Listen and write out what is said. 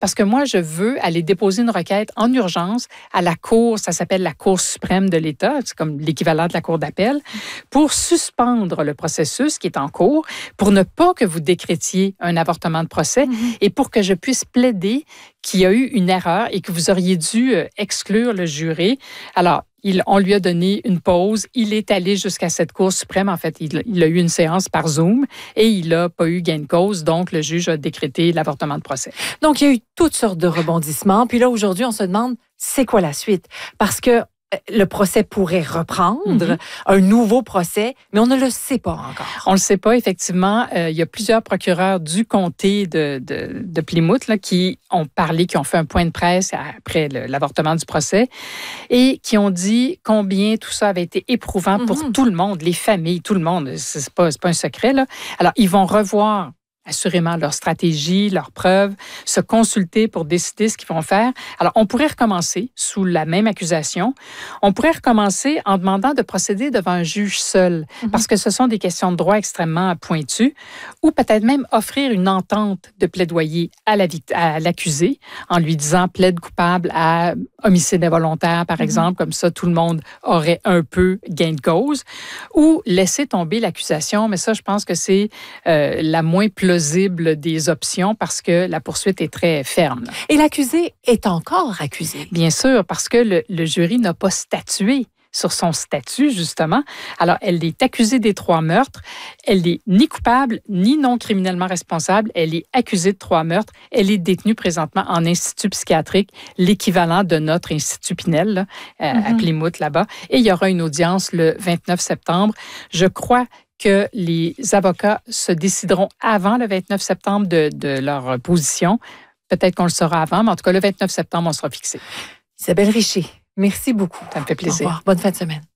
parce que moi, je veux aller déposer une requête en urgence à la Cour, ça s'appelle la Cour suprême de l'État, c'est comme l'équivalent de la Cour d'appel, pour suspendre le processus qui est en cours, pour ne pas que vous décrétiez un avortement de procès et pour que je puisse plaider qu'il y a eu une erreur et que vous auriez dû exclure le juré. Alors, on lui a donné une pause. Il est allé jusqu'à cette Cour suprême. En fait, il a eu une séance par Zoom et il n'a pas eu gain de cause. Donc, le juge a décrété l'avortement de procès. Donc, il y a eu toutes sortes de rebondissements. Puis là, aujourd'hui, on se demande, c'est quoi la suite? Parce que le procès pourrait reprendre, un nouveau procès, mais on ne le sait pas encore. On ne le sait pas, effectivement. Il y a plusieurs procureurs du comté de Plymouth là, qui ont parlé, qui ont fait un point de presse après l'avortement du procès et qui ont dit combien tout ça avait été éprouvant pour tout le monde, les familles, tout le monde. C'est pas un secret, là. Alors, ils vont revoir assurément leur stratégie, leurs preuves, se consulter pour décider ce qu'ils vont faire. Alors, on pourrait recommencer sous la même accusation. On pourrait recommencer en demandant de procéder devant un juge seul, parce que ce sont des questions de droit extrêmement pointues, ou peut-être même offrir une entente de plaidoyer à l'accusé en lui disant plaide coupable à homicide involontaire, par exemple, comme ça, tout le monde aurait un peu gain de cause, ou laisser tomber l'accusation, mais ça, je pense que c'est la moins plausible des options parce que la poursuite est très ferme. Et l'accusé est encore accusé. Bien sûr, parce que le jury n'a pas statué sur son statut, justement. Alors, elle est accusée des 3 meurtres. Elle n'est ni coupable, ni non criminellement responsable. Elle est accusée de 3 meurtres. Elle est détenue présentement en institut psychiatrique, l'équivalent de notre institut Pinel, là, à Plymouth, là-bas. Et il y aura une audience le 29 septembre. Je crois que les avocats se décideront avant le 29 septembre de leur position. Peut-être qu'on le saura avant, mais en tout cas, le 29 septembre, on sera fixé. Isabelle Richer, merci beaucoup. Ça me fait plaisir. Au revoir. Bonne fin de semaine.